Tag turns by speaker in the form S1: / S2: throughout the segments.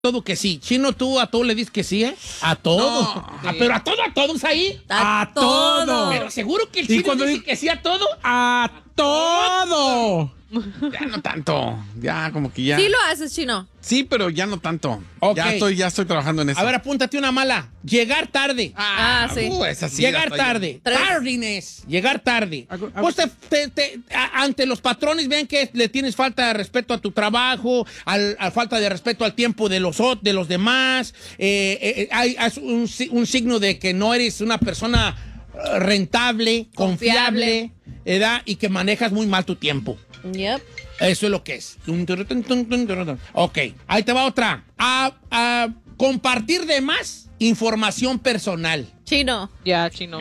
S1: todo que sí. Chino, tú a todo le dices que sí, ¿eh? A todo.
S2: No,
S1: Pero a todos ahí.
S3: A todo.
S1: Pero seguro que el
S2: ¿Y
S1: chino
S2: cuando
S1: dice que sí a todo.
S2: ¡A todo!
S3: Ya no tanto. Ya, como que ya.
S4: Sí lo haces, Chino.
S3: Sí, pero ya no tanto.
S1: Ok.
S3: Ya estoy trabajando en eso.
S1: A ver, apúntate una mala. Llegar tarde.
S4: Sí.
S3: Esa sí.
S1: Llegar
S3: hasta
S1: tarde.
S4: Tres.
S1: Tardiness. Llegar tarde.
S2: Hago-
S1: Pues ante los patrones ven que le tienes falta de respeto a tu trabajo, a falta de respeto al tiempo de los demás. Hay un signo de que no eres una persona rentable, confiable, ¿verdad? Y que manejas muy mal tu tiempo.
S4: Yep.
S1: Eso es lo que es. Ok, ahí te va otra. A compartir de más información personal.
S4: Chino.
S5: Ya, Chino.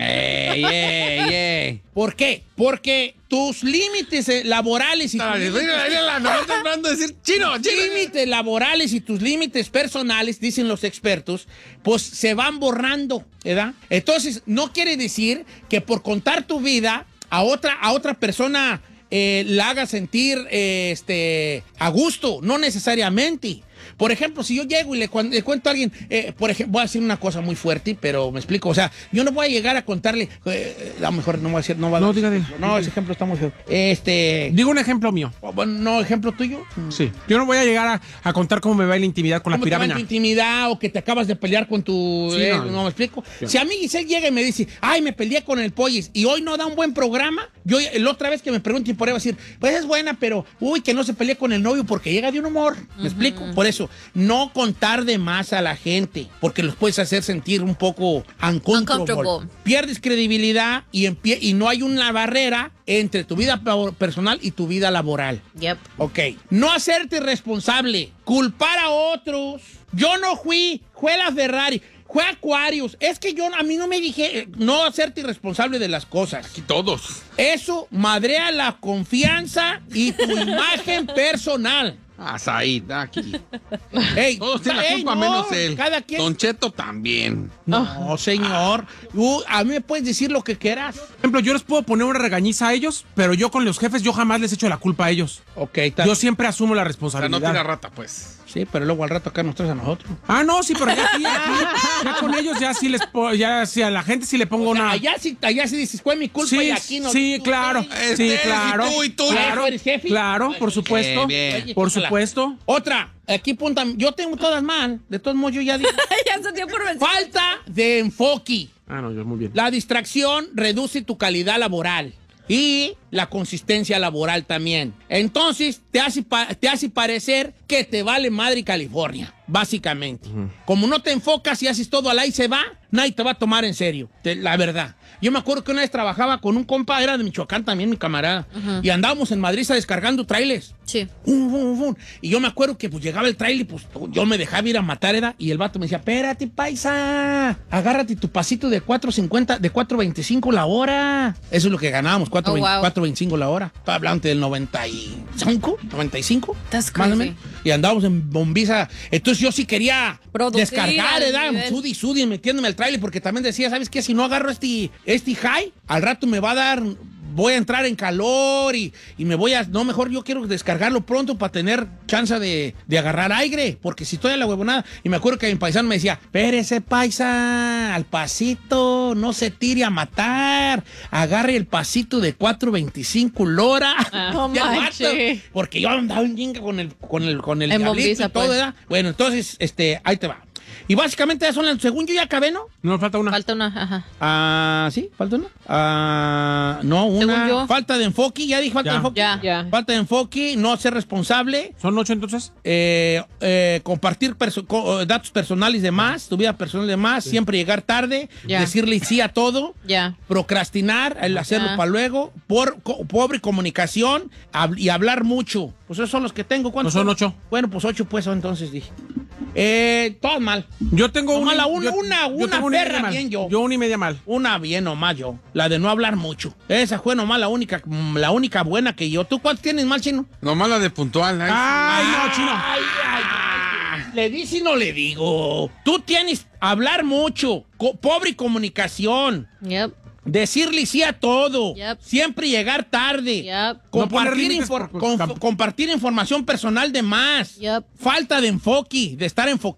S1: ¿Por qué? Porque tus límites laborales y tus
S3: No estoy tratando de decir chino.
S1: límites laborales y tus límites personales, dicen los expertos, pues se van borrando, ¿verdad? Entonces, no quiere decir que por contar tu vida a otra persona la haga sentir a gusto, no necesariamente. Por ejemplo, si yo llego y le cuento a alguien, por ejemplo, voy a decir una cosa muy fuerte, pero me explico. O sea, yo no voy a llegar a contarle, a lo mejor no voy a decir, no va a
S2: No, diga.
S1: no, ese ejemplo está muy feo.
S2: Digo un ejemplo mío.
S1: Bueno, no, ejemplo tuyo.
S2: Sí. Yo no voy a llegar a contar cómo me va en la intimidad con la
S1: ¿Cómo te va en
S2: pirámide.
S1: tu intimidad o que te acabas de pelear con tu...
S2: Sí,
S1: no.
S2: no.
S1: ¿Me explico?
S2: Sí.
S1: Si a mí Giselle llega y me dice, ay, me peleé con el Pollis y hoy no da un buen programa, yo la otra vez que me pregunten por ahí va a decir, pues es buena, pero uy, que no se pelee con el novio porque llega de un humor. ¿Me explico? Por eso, no contar de más a la gente, porque los puedes hacer sentir un poco uncomfortable. Pierdes credibilidad y no hay una barrera entre tu vida personal y tu vida laboral.
S4: Yep.
S1: Ok. No hacerte responsable. Culpar a otros. Yo no fue la Ferrari. Fue Aquarius. Es que a mí no me dije no hacerte irresponsable de las cosas.
S3: Aquí todos.
S1: Eso madrea la confianza y tu imagen personal.
S3: Said, aquí.
S1: Ey,
S3: Todos tienen la
S1: ey,
S3: culpa
S1: no,
S3: menos él.
S1: Cada quien.
S3: Don Cheto también.
S1: No, señor. A mí me puedes decir lo que quieras.
S2: Por ejemplo, yo les puedo poner una regañiza a ellos, pero yo con los jefes, yo jamás les echo la culpa a ellos.
S1: Ok,
S2: Yo siempre asumo la
S3: O sea,
S2: responsabilidad.
S3: no tira rata, pues.
S1: Sí, pero luego al rato acá nos traes a nosotros.
S2: Ah, no, sí, pero ya con ellos ya sí ya sí a la gente sí le pongo
S1: O sea,
S2: una...
S1: allá sí dices, fue mi culpa
S2: Sí,
S1: y aquí no.
S2: sí, claro. Sí, claro.
S3: Y tú.
S2: Claro,
S1: ¿Eres jefe?
S2: claro, por supuesto.
S3: bien.
S1: Oye,
S2: Por
S1: chúpala.
S2: supuesto.
S1: Otra, aquí punta, yo tengo todas mal. De todos modos, yo ya dije.
S4: Ya se dio por vencido.
S1: Falta de enfoque.
S2: Ah, no, yo muy bien.
S1: La distracción reduce tu calidad laboral y la consistencia laboral también. Entonces, te hace parecer que te vale madre California, básicamente. Como no te enfocas y haces todo al ahí se va, nadie te va a tomar en serio, la verdad. Yo me acuerdo que una vez trabajaba con un compa, era de Michoacán también, mi camarada, y andábamos en Madrid descargando trailers.
S4: Sí.
S1: Y yo me acuerdo que pues llegaba el trailer y pues yo me dejaba ir a matar, y el vato me decía, espérate, paisa, agárrate tu pasito de 4.50, de 4.25 la hora. Eso es lo que ganábamos, 4.25 la hora. Estaba hablando del 95,
S4: That's
S1: más o
S4: crazy.
S1: menos. Y andábamos en bombiza. Entonces yo sí quería
S4: Producir
S1: descargar,
S4: al
S1: ¿verdad?
S4: nivel.
S1: Sudi, metiéndome al trailer, porque también decía, ¿sabes qué? Si no agarro este high, al rato me va a dar... Voy a entrar en calor y me voy a... No, mejor yo quiero descargarlo pronto para tener chance de agarrar aire, porque si estoy a la huevonada... Y me acuerdo que mi paisano me decía, espérese, paisa, al pasito, no se tire a matar, agarre el pasito de 4.25 lora.
S4: No
S1: Ya,
S4: manches.
S1: vato, porque yo andaba en chinga con el
S4: En
S1: diablito
S4: bombiza,
S1: y todo,
S4: pues.
S1: ¿verdad? Bueno, entonces, ahí te va. Y básicamente ya son según yo ya acabé, ¿no?
S2: No, falta una.
S4: Falta una, ajá.
S1: ¿Sí? ¿Falta una? No, una.
S4: Según yo.
S1: Falta de enfoque, ya dije falta
S2: Ya.
S1: de enfoque.
S4: Ya.
S1: Falta de enfoque, no ser responsable,
S2: ¿Son 8 entonces?
S1: compartir datos personales de más, tu vida personal de más, siempre llegar tarde,
S4: Ya.
S1: decirle sí a todo,
S4: Ya.
S1: procrastinar, el hacerlo
S4: Ya.
S1: para luego, pobre comunicación y hablar mucho. Pues esos son los que tengo. ¿Cuántos
S2: No son 8.
S1: Bueno, pues 8 pues entonces dije. Todas mal.
S2: Yo tengo
S1: Nomás
S2: una.
S1: una
S2: tengo y
S1: perra
S2: media mal.
S1: bien yo.
S2: Yo una y media mal.
S1: Una bien nomás yo. La de no hablar mucho. Esa fue nomás la única buena que yo. ¿Tú cuántos tienes mal, Chino?
S3: Nomás la de puntual.
S2: Ay, no, Chino.
S1: Le dice y no le digo. Tú tienes hablar mucho. Pobre comunicación.
S4: Yep.
S1: Decirle sí a todo.
S4: Yep.
S1: Siempre llegar tarde.
S4: Yep.
S2: No poner
S1: Compartir,
S2: límites por-
S1: compartir información personal de más.
S4: Yep.
S1: Falta de enfoque, de estar enfocado.